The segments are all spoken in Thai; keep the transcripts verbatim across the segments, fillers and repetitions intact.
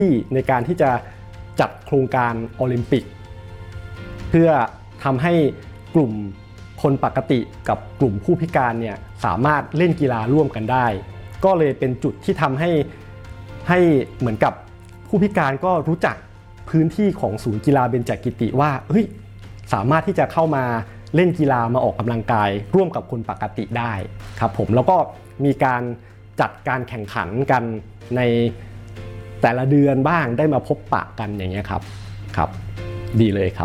ที่ในการที่จะจัดโครงการโอลิมปิกเพื่อทำให้กลุ่มคนปกติกับกลุ่มผู้พิการเนี่ยสามารถเล่นกีฬาร่วมกันได้ก็เลยเป็นจุดที่ทำให้ให้เหมือนกับผู้พิการก็รู้จักพื้นที่ของศูนย์กีฬาเบญจกิติว่าเฮ้ยสามารถที่จะเข้ามาเล่นกีฬามาออกกำลังกายร่วมกับคนปกติได้ครับผมแล้วก็มีการจัดการแข่งขันกันในแต่ละเดือนบ้างได้มาพบปะกันอย่างเงี้ยครับครับดีเลยครับ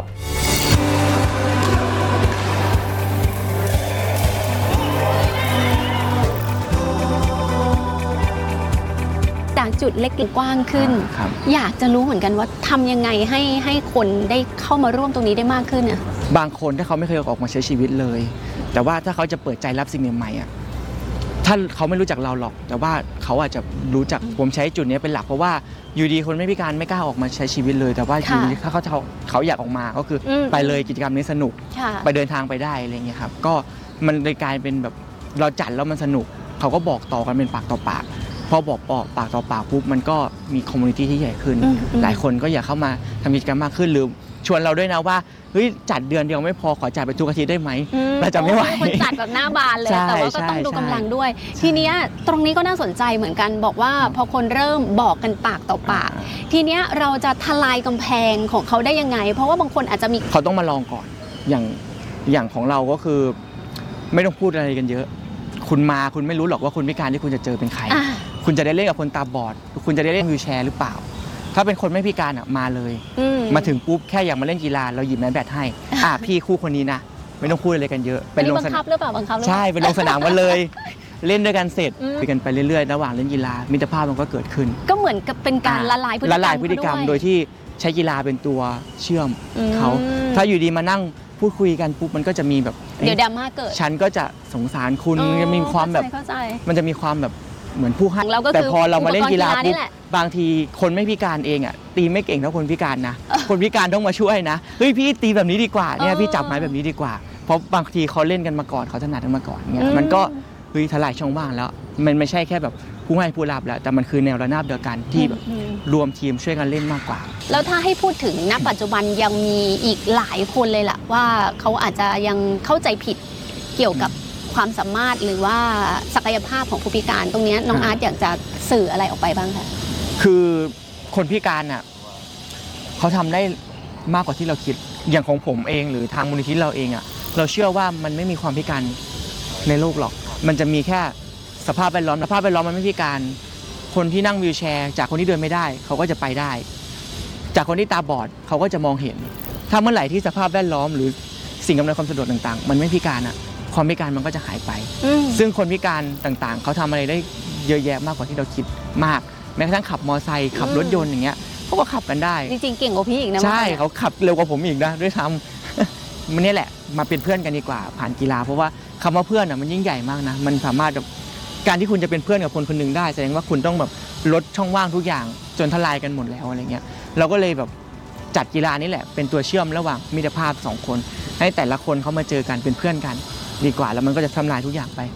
จากจุดเล็กกว้างขึ้นอยากจะรู้เหมือนกันว่าทำยังไงให้ให้คนได้เข้ามาร่วมตรงนี้ได้มากขึ้นอ่ะบางคนถ้าเขาไม่เคยออกมาใช้ชีวิตเลยแต่ว่าถ้าเขาจะเปิดใจรับสิ่งใหม่ๆอ่ะถ้าเขาไม่รู้จักเราหรอกแต่ว่าเขาอาจจะรู้จักผมใช้จุดนี้เป็นหลักเพราะว่าอยู่ดีคนไม่พิการไม่กล้าออกมาใช้ชีวิตเลยแต่ว่าอยู่ดีถ้าเขาเขาอยากออกมาก็คือไปเลยกิจกรรมนี้สนุกไปเดินทางไปได้อะไรเงี้ยครับก็มันเลยกลายเป็นแบบเราจัดแล้วมันสนุกเขาก็บอกต่อกันเป็นปากต่อปากพอบอกปากต่อปากปุ๊บมันก็มีคอมมูนิตี้ที่ใหญ่ขึ้นหลายคนก็อยากเข้ามาทำกิจกรรมมากขึ้นหรือชวนเราด้วยนะว่าเฮ้ยจัดเดือนเดียวไม่พอขอจัดไปทุกอาทิตย์ได้ไหมเราจะไม่ไหวคนจัดแบบหน้าบานเลยแต่ว่าก็ต้องดูกำลังด้วยทีนี้ตรงนี้ก็น่าสนใจเหมือนกันบอกว่าพอคนเริ่มบอกกันปากต่อปากทีนี้เราจะทลายกำแพงของเขาได้ยังไงเพราะว่าบางคนอาจจะมีเขาต้องมาลองก่อนอย่างอย่างของเราก็คือไม่ต้องพูดอะไรกันเยอะคุณมาคุณไม่รู้หรอกว่าคนพิการที่คุณจะเจอเป็นใครคุณจะได้เล่นกับคนตาบอดคุณจะได้เล่นวีลแชร์หรือเปล่าถ้าเป็นคนไม่พิการอ่ะมาเลยมาถึงปุ๊บแค่อยากมาเล่นกีฬาเราหยิบแมทแบดให้อ่ะพี่คู่คนนี้นะไม่ต้องพูดอะไรกันเยอะเป็นบังคับหรือเปล่าบังคับใช่เป็นลงสนามกันเลยเล่นด้วยกันเสร็จไปกันไปเรื่อยๆระหว่างเล่นกีฬามิตรภาพมันก็เกิดขึ้นก็เหมือนกับเป็นการละลายพฤติกรรมละลายพฤติกรรมโดยที่ใช้กีฬาเป็นตัวเชื่อมเขาถ้าอยู่ดีมานั่งพูดคุยกันปุ๊บมันก็จะมีแบบเดี๋ยวดราม่าเกิดฉันก็จะสงสารคุณจะมีความแบบมันจะมีความแบบเหมือนผู้ให้แต่พอเรามาเล่นกีฬาปุ๊บบางทีคนไม่พิการเองอ่ะตีไม่เก่งเท่าคนพิการนะคนพิการต้องมาช่วยนะเฮ้ยพี่ตีแบบนี้ดีกว่าเนี่ยพี่จับไม้แบบนี้ดีกว่าเพราะบางทีเขาเล่นกันมาก่อนเขาถนัดกันมาก่อนเนี่ยมันก็เฮ้ยทลายช่องว่างแล้วมันไม่ใช่แค่แบบผู้ให้ผู้รับแล้วแต่มันคือแนวระนาบเดียวกันที่แบบรวมทีมช่วยกันเล่นมากกว่าแล้วถ้าให้พูดถึงณปัจจุบันยังมีอีกหลายคนเลยล่ะว่าเขาอาจจะยังเข้าใจผิดเกี่ยวกับความสามารถหรือว่าศักยภาพของผู้พิการตรงนี้น้องอาร์ตอยากจะสื่ออะไรออกไปบ้างคะคือคนพิการอ่ะเขาทำได้มากกว่าที่เราคิดอย่างของผมเองหรือทางมูลนิธิเราเองอ่ะเราเชื่อว่ามันไม่มีความพิการในโลกหรอกมันจะมีแค่สภาพแวดล้อมสภาพแวดล้อมมันไม่พิการคนที่นั่งวีลแชร์จากคนที่เดินไม่ได้เขาก็จะไปได้จากคนที่ตาบอดเขาก็จะมองเห็นถ้าเมื่อไหร่ที่สภาพแวดล้อมหรือสิ่งอำนวยความสะดวกต่างๆมันไม่พิการอ่ะความพิการมันก็จะหายไปซึ่งคนพิการต่างๆเขาทำอะไรได้เยอะแยะมากกว่าที่เราคิดมากแม้กระทั่งขับมอเตอร์ไซค์ขับรถยนต์อย่างเงี้ยเขาก็ขับกันได้จริงๆเก่งกว่าพี่อีกนะใช่เขาขับเร็วกว่าผมอีกนะด้วยซ้ำมันนี่แหละมาเป็นเพื่อนกันดีกว่าผ่านกีฬาเพราะว่าคำว่าเพื่อนอ่ะมันยิ่งใหญ่มากนะมันสามารถการที่คุณจะเป็นเพื่อนกับคนคนหนึ่งได้แสดงว่าคุณต้องแบบลดช่องว่างทุกอย่างจนทลายกันหมดแล้วอะไรเงี้ยเราก็เลยแบบจัดกีฬานี่แหละเป็นตัวเชื่อมระหว่างมิตรภาพสองคนให้แต่ละคนเขามาเจอกันเป็นเพื่อนกันดีกว่าแล้วมันก็จะทำลายทุกอย่างไป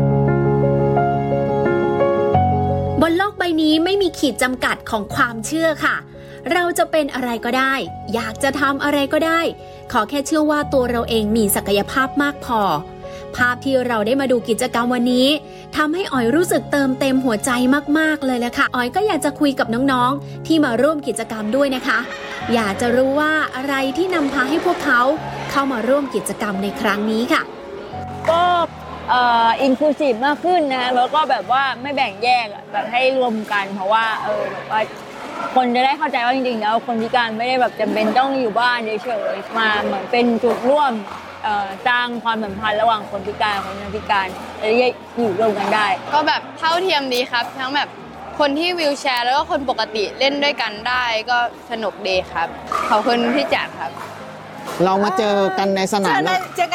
บนโลกใบนี้ไม่มีขีดจำกัดของความเชื่อค่ะเราจะเป็นอะไรก็ได้อยากจะทำอะไรก็ได้ขอแค่เชื่อว่าตัวเราเองมีศักยภาพมากพอภาพที่เราได้มาดูกิจกรรมวันนี้ทำให้อ๋อยรู้สึกเติมเต็มหัวใจมากๆเลยแหละค่ะอ๋อยก็อยากจะคุยกับน้องๆที่มาร่วมกิจกรรมด้วยนะคะอยากจะรู้ว่าอะไรที่นำพาให้พวกเขาเข้ามาร่วมกิจกรรมในครั้งนี้ค่ะก็เอ่ออินคลูซีฟมากขึ้นนะแล้วก็แบบว่าไม่แบ่งแยกแบบให้รวมกันเพราะว่าเออแบบว่าคนจะได้เข้าใจว่าจริงๆแล้วคนพิการไม่ได้แบบจำเป็นต้องอยู่บ้านเฉยๆมาเหมือนเป็นจุดร่วมสร้างความสัมพันธ์ระหว่างคนพิการกับคนไม่พิการจะได้อยู่ร่วมกันได้ก็แบบเท่าเทียมดีครับทั้งแบบคนที่วีลแชร์แล้วก็คนปกติเล่นด้วยกันได้ก็สนุกดีครับขอบคุณพี่จัดครับเรามาเจอกันในสนาม